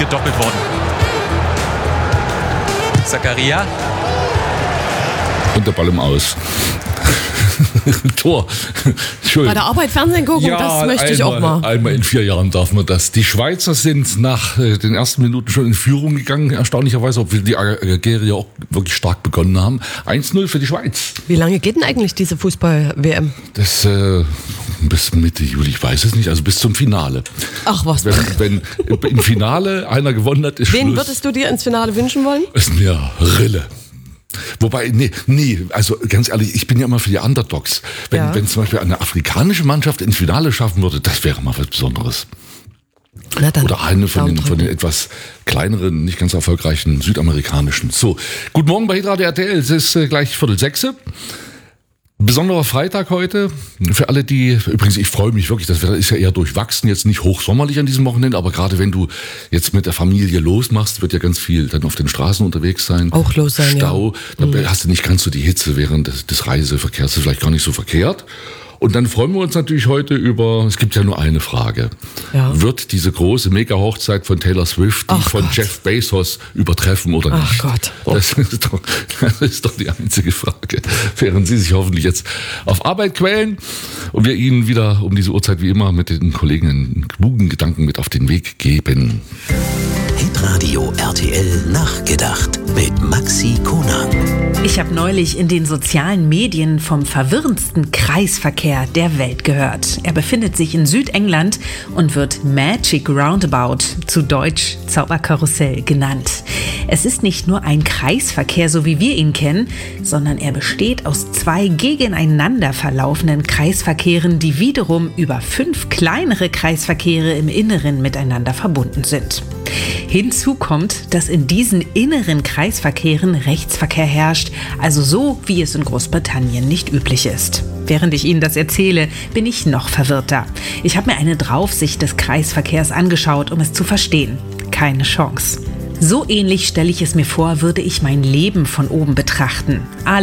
gedoppelt worden. Zakaria. Und der Ball im Aus. Tor. Bei der Arbeit Fernsehen gucken, ja, das möchte ich auch mal. Einmal in 4 Jahren darf man das. Die Schweizer sind nach den ersten Minuten schon in Führung gegangen, erstaunlicherweise, obwohl die Algerier auch wirklich stark begonnen haben. 1-0 für die Schweiz. Wie lange geht denn eigentlich diese Fußball-WM? Das bis Mitte Juli, ich weiß es nicht, also bis zum Finale. Ach was. Wenn im Finale einer gewonnen hat, ist Wen Schluss. würdest du dir ins Finale wünschen wollen? Ist mir Rille. Wobei, nee, also ganz ehrlich, ich bin ja immer für die Underdogs. Wenn zum Beispiel eine afrikanische Mannschaft ins Finale schaffen würde, das wäre mal was Besonderes. Oder eine von den etwas kleineren, nicht ganz erfolgreichen südamerikanischen. So, guten Morgen bei Hitradio RTL, es ist gleich 5:45. Besonderer Freitag heute. Für alle, die, übrigens, ich freue mich wirklich, das Wetter ist ja eher durchwachsen, jetzt nicht hochsommerlich an diesem Wochenende, aber gerade wenn du jetzt mit der Familie losmachst, wird ja ganz viel dann auf den Straßen unterwegs sein. Auch los sein, Stau, ja. Da hast du nicht ganz so die Hitze während des Reiseverkehrs, das ist vielleicht gar nicht so verkehrt. Und dann freuen wir uns natürlich heute über, es gibt ja nur eine Frage. Ja. Wird diese große Mega-Hochzeit von Taylor Swift die von Jeff Bezos übertreffen oder nicht? Ach Gott. Das ist doch die einzige Frage. Während Sie sich hoffentlich jetzt auf Arbeit quälen und wir Ihnen wieder um diese Uhrzeit wie immer mit den Kollegen einen klugen Gedanken mit auf den Weg geben. Hitradio RTL nachgedacht mit Maxi Konang. Ich habe neulich in den sozialen Medien vom verwirrendsten Kreisverkehr der Welt gehört. Er befindet sich in Südengland und wird Magic Roundabout, zu Deutsch Zauberkarussell, genannt. Es ist nicht nur ein Kreisverkehr, so wie wir ihn kennen, sondern er besteht aus 2 gegeneinander verlaufenden Kreisverkehren, die wiederum über 5 kleinere Kreisverkehre im Inneren miteinander verbunden sind. Hinzu kommt, dass in diesen inneren Kreisverkehren Rechtsverkehr herrscht, also so, wie es in Großbritannien nicht üblich ist. Während ich Ihnen das erzähle, bin ich noch verwirrter. Ich habe mir eine Draufsicht des Kreisverkehrs angeschaut, um es zu verstehen. Keine Chance. So ähnlich stelle ich es mir vor, würde ich mein Leben von oben betrachten.